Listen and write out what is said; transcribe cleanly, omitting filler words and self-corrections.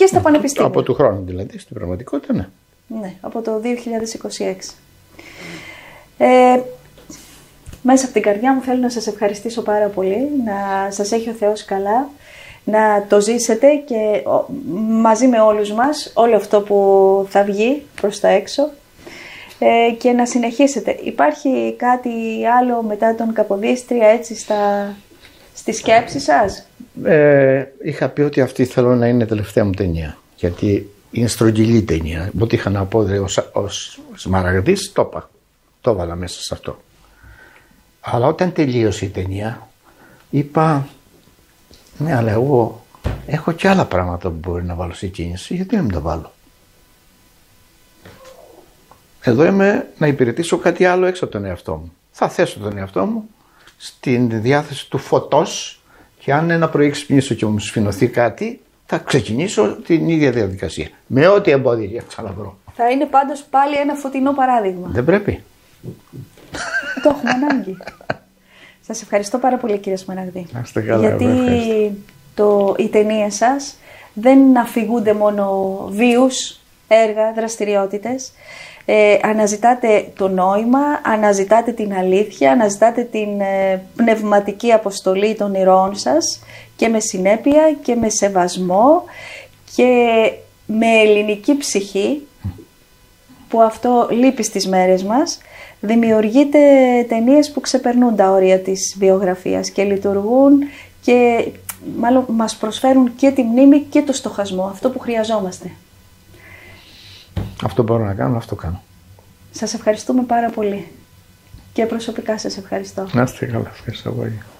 και στα πανεπιστήμια. Από του χρόνου δηλαδή, στην πραγματικότητα, ναι. Ναι, από το 2026. Μέσα από την καρδιά μου θέλω να σας ευχαριστήσω πάρα πολύ, να σας έχει ο Θεός καλά, να το ζήσετε και μαζί με όλους μας, όλο αυτό που θα βγει προς τα έξω και να συνεχίσετε. Υπάρχει κάτι άλλο μετά τον Καποδίστρια έτσι στη σκέψη σας? Είχα πει ότι αυτή θέλω να είναι η τελευταία μου ταινία, γιατί είναι στρογγυλή ταινία. Ό,τι είχα να πω ως Σμαραγδής το είπα, το έβαλα μέσα σε αυτό. Αλλά όταν τελείωσε η ταινία είπα, ναι, αλλά εγώ έχω και άλλα πράγματα που μπορεί να βάλω σε κίνηση, γιατί να μην τα βάλω. Εδώ είμαι να υπηρετήσω κάτι άλλο έξω από τον εαυτό μου. Θα θέσω τον εαυτό μου στην διάθεση του φωτός και αν ένα πρωί ξυπνήσω και μου σφινωθεί κάτι, θα ξεκινήσω την ίδια διαδικασία. Με ό,τι εμπόδια ξαναβρω. Θα είναι πάντως πάλι ένα φωτεινό παράδειγμα. Δεν πρέπει. Το έχουμε ανάγκη. Σας ευχαριστώ πάρα πολύ, κύριε Σμαραγδή. Να είστε καλά, γιατί οι ταινίες σας δεν αφηγούνται μόνο βίους, έργα, δραστηριότητες. Αναζητάτε το νόημα, αναζητάτε την αλήθεια, αναζητάτε την πνευματική αποστολή των ηρώων σας και με συνέπεια και με σεβασμό και με ελληνική ψυχή, που αυτό λείπει στις μέρες μας. Δημιουργείτε ταινίες που ξεπερνούν τα όρια της βιογραφίας και λειτουργούν και μάλλον μας προσφέρουν και τη μνήμη και το στοχασμό, αυτό που χρειαζόμαστε. Αυτό μπορώ να κάνω, αυτό κάνω. Σας ευχαριστούμε πάρα πολύ και προσωπικά σας ευχαριστώ. Να είστε καλά, ευχαριστώ πολύ.